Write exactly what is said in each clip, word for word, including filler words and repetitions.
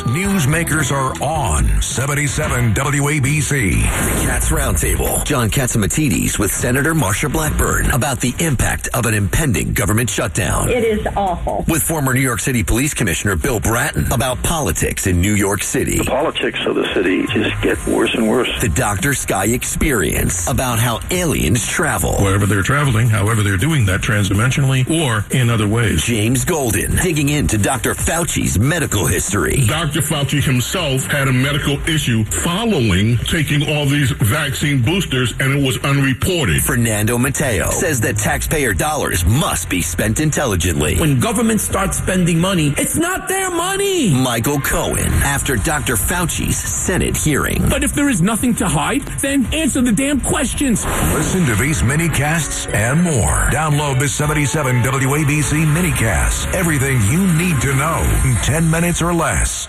Newsmakers are on seventy-seven W A B C. The Cats Roundtable. John Catsimatidis with Senator Marsha Blackburn about the impact of an impending government shutdown. It is awful. With former New York City Police Commissioner Bill Bratton about politics in New York City. The politics of the city just get worse and worse. The Doctor Sky Experience about how aliens travel. Wherever they're traveling, however they're doing that transdimensionally or in other ways. James Golden digging into Doctor Fauci's medical history. Doctor Fauci himself had a medical issue following taking all these vaccine boosters, and it was unreported. Fernando Mateo says that taxpayer dollars must be spent intelligently. When government starts spending money, it's not their money. Michael Cohen after Doctor Fauci's Senate hearing. But if there is nothing to hide, then answer the damn questions. Listen to these mini-casts and more. Download the seventy-seven W A B C minicast. Everything you need to know in ten minutes or less.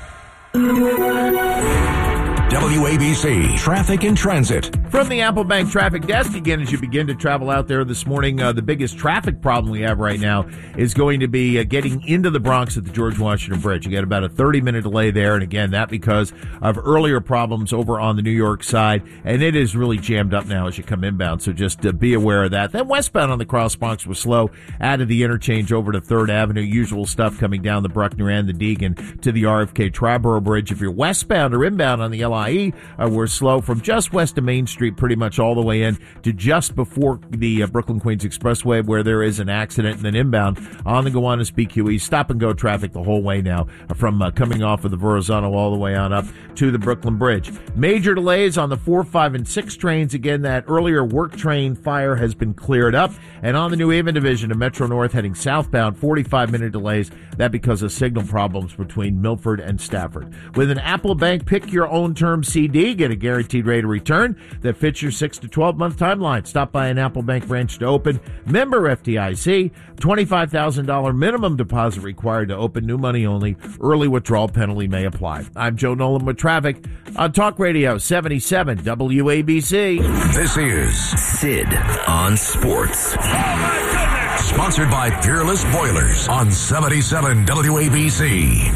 W A B C Traffic and Transit. From the Apple Bank Traffic Desk, again, as you begin to travel out there this morning, uh, the biggest traffic problem we have right now is going to be uh, getting into the Bronx at the George Washington Bridge. You get about a thirty-minute delay there, and again, that because of earlier problems over on the New York side, and it is really jammed up now as you come inbound, so just uh, be aware of that. Then westbound on the Cross Bronx was slow, added the interchange over to third Avenue, usual stuff coming down the Bruckner and the Deegan to the R F K Triborough Bridge. If you're westbound or inbound on the L I E, uh, we're slow from just west of Main Street pretty much all the way in to just before the uh, Brooklyn-Queens Expressway where there is an accident, and then inbound on the Gowanus B Q E. Stop-and-go traffic the whole way now uh, from uh, coming off of the Verrazano all the way on up to the Brooklyn Bridge. Major delays on the four, five, and six trains. Again, that earlier work train fire has been cleared up. And on the New Haven division of Metro North heading southbound, forty-five minute delays. That because of signal problems between Milford and Stafford. With an Apple Bank Pick Your Own Term C D, get a guaranteed rate of return that fits your six to twelve month timeline. Stop by an Apple Bank branch to open. Member F D I C. twenty-five thousand dollars minimum deposit required to open. New money only. Early withdrawal penalty may apply. I'm Joe Nolan with traffic on Talk Radio seventy-seven W A B C. This is Sid on Sports. Oh my goodness! Sponsored by Peerless Boilers on seventy-seven W A B C.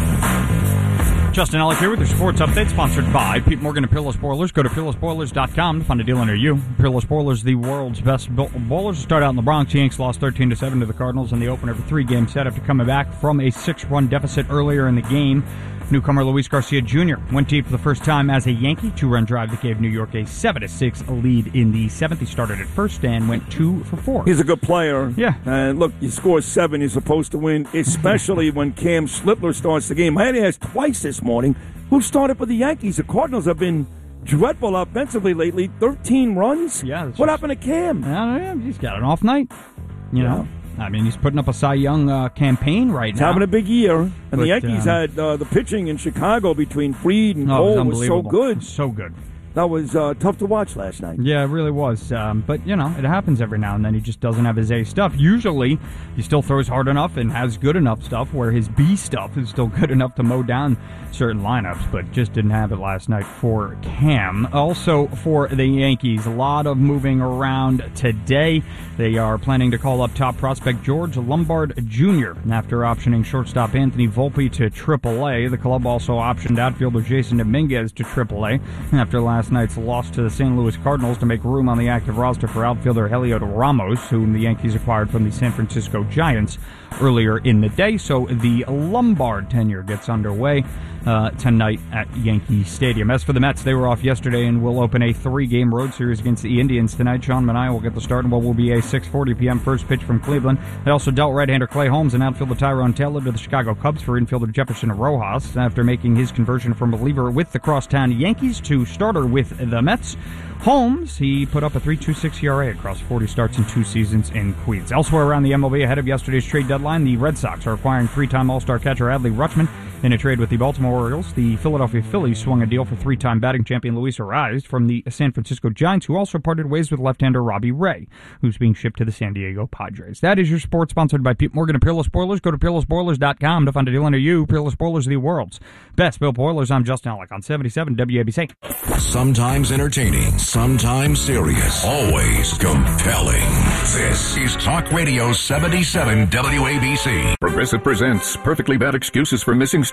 Justin Ellick here with your sports update, sponsored by Pete Morgan and Peerless Boilers. Go to peerless boilers dot com to find a deal near you. Peerless Boilers, the world's best boilers. Start out in the Bronx. Yanks lost thirteen to seven to the Cardinals in the opener of a three-game set after coming back from a six-run deficit earlier in the game. Newcomer Luis Garcia Junior went deep for the first time as a Yankee. Two-run drive that gave New York a seven to six lead in the seventh. He started at first and went two for four. He's a good player. Yeah. And look, you score seven, you're supposed to win, especially when Cam Schlittler starts the game. I had to ask twice this morning, who started for the Yankees? The Cardinals have been dreadful offensively lately. thirteen runs? Yeah. What happened to Cam? Uh, he's got an off night. You yeah. know? I mean, he's putting up a Cy Young uh, campaign right he's now. He's having a big year. And but, the Yankees um, had uh, the pitching in Chicago between Fried and oh, Cole was, was so good. So good. That was uh, tough to watch last night. Yeah, it really was. Um, but, you know, it happens every now and then. He just doesn't have his A stuff. Usually, he still throws hard enough and has good enough stuff where his B stuff is still good enough to mow down certain lineups, but just didn't have it last night for Cam. Also, for the Yankees, a lot of moving around today. They are planning to call up top prospect George Lombard Junior after optioning shortstop Anthony Volpe to triple A. The club also optioned outfielder Jason Dominguez to triple A after last night's loss to the Saint Louis Cardinals to make room on the active roster for outfielder Heliot Ramos, whom the Yankees acquired from the San Francisco Giants earlier in the day. So the Lombard tenure gets underway uh, tonight at Yankee Stadium. As for the Mets, they were off yesterday and will open a three-game road series against the Indians tonight. Sean Manaea will get the start in what will be a six forty p.m. first pitch from Cleveland. They also dealt right-hander Clay Holmes and outfielder Tyrone Taylor to the Chicago Cubs for infielder Jefferson Rojas after making his conversion from reliever with the crosstown Yankees to starter with the Mets. Holmes, he put up a three point two six E R A across forty starts in two seasons in Queens. Elsewhere around the M L B, ahead of yesterday's trade deadline, the Red Sox are acquiring three-time All-Star catcher Adley Rutschman in a trade with the Baltimore Orioles. The Philadelphia Phillies swung a deal for three-time batting champion Luis Arraez from the San Francisco Giants, who also parted ways with left-hander Robbie Ray, who's being shipped to the San Diego Padres. That is your sports, sponsored by Pete Morgan and Peerless Boilers. Go to peerless boilers dot com to find a deal under you. Peerless Boilers, the world's best built boilers. I'm Justin Ellick on seventy-seven W A B C. Sometimes entertaining, sometimes serious, always compelling. This is Talk Radio seventy-seven W A B C. Progressive presents Perfectly Bad Excuses for Missing Stuff.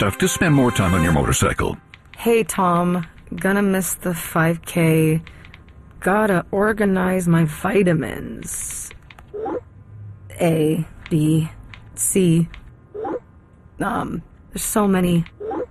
stuff to spend more time on your motorcycle. Hey, Tom. Gonna miss the five K. Gotta organize my vitamins. A, B, C. Um, there's so many.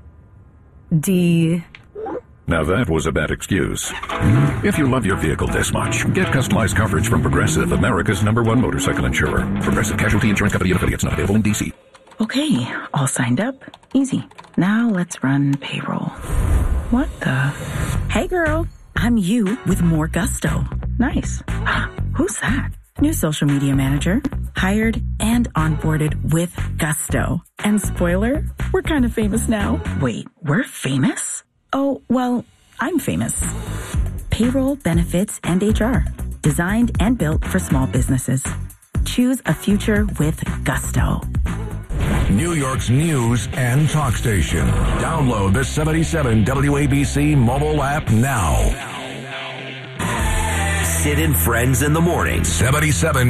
D. Now that was a bad excuse. If you love your vehicle this much, get customized coverage from Progressive, America's number one motorcycle insurer. Progressive Casualty Insurance Company and affiliates, not available in D C. Okay, all signed up. Easy. Now let's run payroll. What the? Hey girl, I'm you with more gusto. Nice. Who's that? New social media manager. Hired and onboarded with gusto. And spoiler, we're kind of famous now. Wait, we're famous? Oh, well, I'm famous. Payroll, benefits, and H R. Designed and built for small businesses. Choose a future with gusto. New York's news and talk station. Download the seventy-seven W A B C mobile app now. Sid and Friends in the morning. seventy-seven